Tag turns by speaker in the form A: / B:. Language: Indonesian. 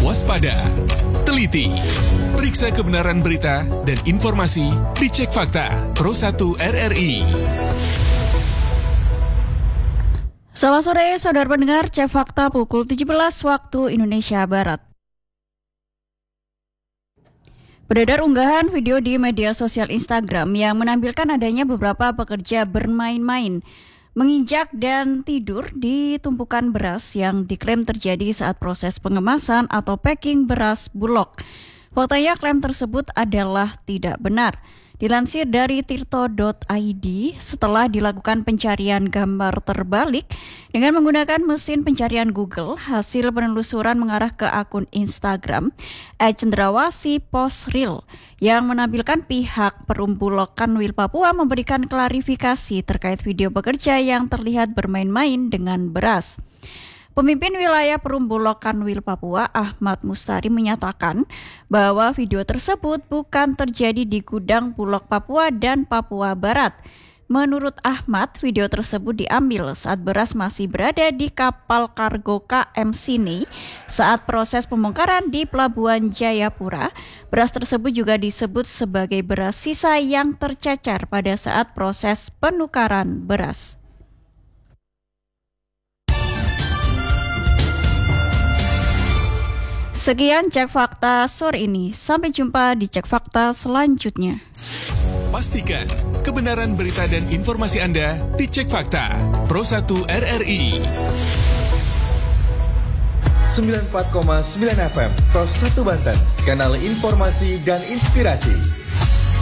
A: waspada, teliti, periksa kebenaran berita dan informasi di Cek Fakta Pro 1 RRI.
B: Selamat sore, saudara pendengar Cek Fakta pukul 17 waktu Indonesia Barat. Beredar unggahan video di media sosial Instagram yang menampilkan adanya beberapa pekerja bermain-main, menginjak dan tidur di tumpukan beras yang diklaim terjadi saat proses pengemasan atau packing beras Bulog. Faktanya klaim tersebut adalah tidak benar. Dilansir dari tirto.id, setelah dilakukan pencarian gambar terbalik dengan menggunakan mesin pencarian Google, hasil penelusuran mengarah ke akun Instagram @cendrawasih_post_real yang menampilkan pihak Perum Bulog Kanwil Papua memberikan klarifikasi terkait video pekerja yang terlihat bermain-main dengan beras. Pemimpin wilayah Perum Bulog Kanwil Papua, Ahmad Mustari, menyatakan bahwa video tersebut bukan terjadi di gudang Bulog Papua dan Papua Barat. Menurut Ahmad, video tersebut diambil saat beras masih berada di kapal kargo KM Sini saat proses pembongkaran di Pelabuhan Jayapura. Beras tersebut juga disebut sebagai beras sisa yang tercecer pada saat proses penukaran beras. Sekian Cek Fakta sore ini. Sampai jumpa di Cek Fakta selanjutnya.
A: Pastikan kebenaran berita dan informasi Anda di Cek Fakta Pro 1 RRI.
C: 94,9 FM Pro 1 Banten, kanal informasi dan inspirasi.